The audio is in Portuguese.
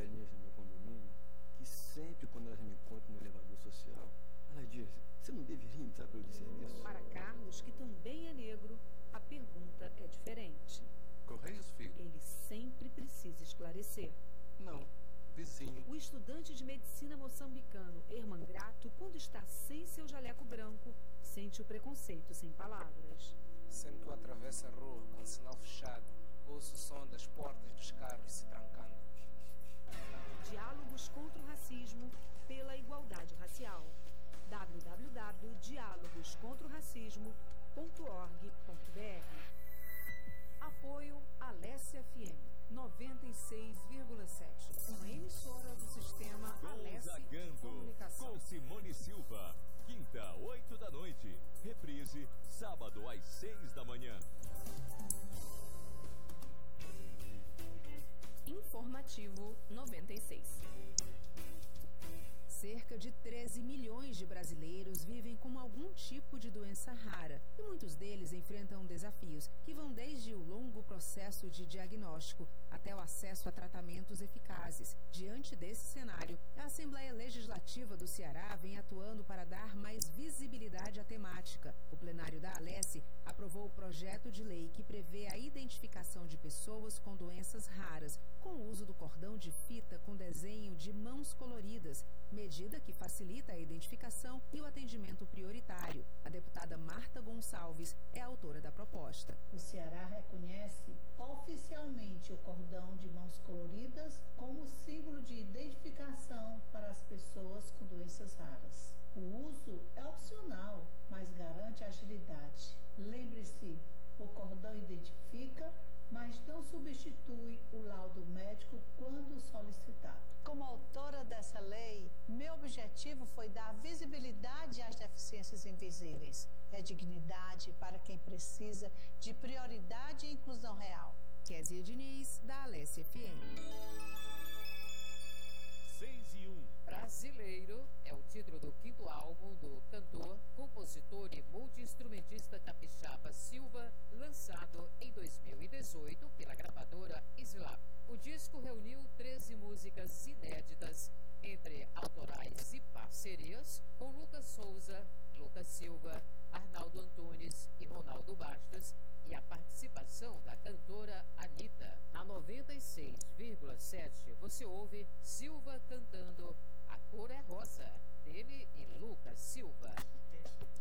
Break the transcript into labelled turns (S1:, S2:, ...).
S1: velhinhas no meu condomínio que sempre quando elas me encontram no elevador social, elas dizem, você não deveria entrar pelo de serviço?
S2: Para Carlos, que também é negro, a pergunta é diferente.
S3: Correios, filho?
S2: Ele sempre precisa esclarecer.
S3: Não, vizinho.
S2: O estudante de medicina moçambicano Herman Grato, quando está sem seu jaleco branco, sente o preconceito sem palavras.
S4: Sempre que eu atravesso a rua com o sinal fechado, ouço o som das portas dos carros se trancando.
S2: Diálogos contra o racismo pela igualdade racial. www.dialogoscontraoracismo.org.br. Apoio Alessia FM 96,7. Uma emissora do sistema Alessia Comunicação.
S5: Com Simone Silva. Quinta, 8 da noite. Reprise, sábado às 6 da manhã.
S6: Informativo 96.
S2: Cerca de 13 milhões de brasileiros vivem com algum tipo de doença rara e muitos deles enfrentam desafios que vão desde o longo processo de diagnóstico até o acesso a tratamentos eficazes. Diante desse cenário, a Assembleia Legislativa do Ceará vem atuando para dar mais visibilidade à temática. O plenário da Alessi aprovou o projeto de lei que prevê a identificação de pessoas com doenças raras com o uso do cordão de fita com desenho de mãos coloridas, medida que facilita a identificação e o atendimento prioritário. A deputada Marta Gonçalves é a autora da proposta.
S7: O Ceará reconhece oficialmente o cordão de mãos coloridas como símbolo de identificação para as pessoas com doenças raras. O uso é opcional, mas garante agilidade. Lembre-se, o cordão identifica, mas não substitui o laudo médico quando solicitado.
S8: Como autora dessa lei, meu objetivo foi dar visibilidade às deficiências invisíveis. É dignidade para quem precisa de prioridade e inclusão real.
S2: Kézia Diniz, da Alessia FM.
S5: 6-1.
S9: Brasileiro é o título do 5º álbum do cantor, compositor e multi-instrumentista capixaba Silva, lançado em 2018 pela gravadora Slap. O disco reuniu 13 músicas inéditas, entre autorais e parcerias, com Lucas Souza, Lucas Silva, Arnaldo Antunes e Ronaldo Bastos, e a participação da cantora Anitta. Na 96,7 você ouve Silva cantando